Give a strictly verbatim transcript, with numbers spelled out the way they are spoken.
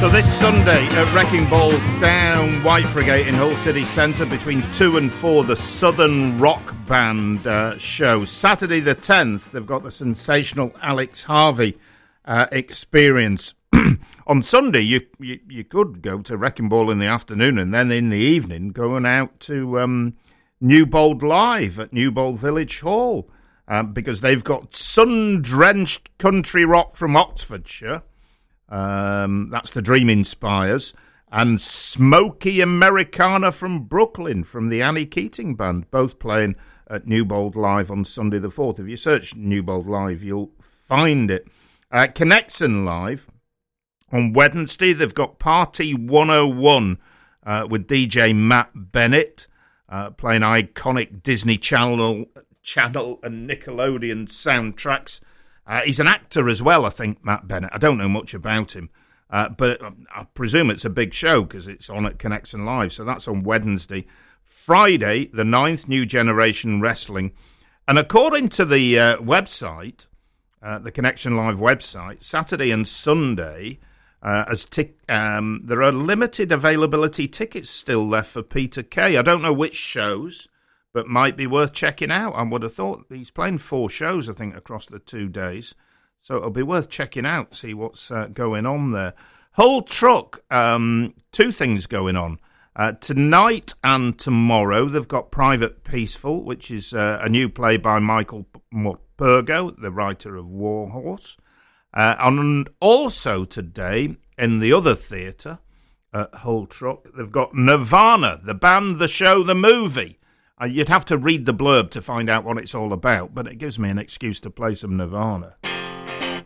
So this Sunday at Wrecking Ball down White Frigate in Hull City Centre between two and four, the Southern Rock Band uh, show. Saturday the tenth, they've got the sensational Alex Harvey uh, experience. On Sunday, you, you you could go to Wrecking Ball in the afternoon and then in the evening going out to um, Newbold Live at Newbold Village Hall um, because they've got sun-drenched country rock from Oxfordshire. Um, that's the Dream Inspires, and Smoky Americana from Brooklyn from the Annie Keating Band, both playing at Newbold Live on Sunday the fourth. If you search Newbold Live, you'll find it. Uh, Connexon Live on Wednesday, they've got Party one oh one uh, with D J Matt Bennett uh, playing iconic Disney Channel, Channel and Nickelodeon soundtracks. Uh, he's an actor as well, I think, Matt Bennett. I don't know much about him, uh, but I presume it's a big show because it's on at Connexon Live, so that's on Wednesday. Friday, the ninth, New Generation Wrestling. And according to the uh, website, uh, the Connexon Live website, Saturday and Sunday, uh, as tic- um, there are limited availability tickets still left for Peter Kay. I don't know which shows, but might be worth checking out. I would have thought he's playing four shows, I think, across the two days. So it'll be worth checking out, see what's uh, going on there. Hull Truck, um, two things going on. Uh, tonight and tomorrow, they've got Private Peaceful, which is uh, a new play by Michael Morpurgo, the writer of Warhorse. Uh, and also today, in the other theatre at Hull Truck, they've got Nirvana, the band, the show, the movie. Uh, you'd have to read the blurb to find out what it's all about, but it gives me an excuse to play some Nirvana.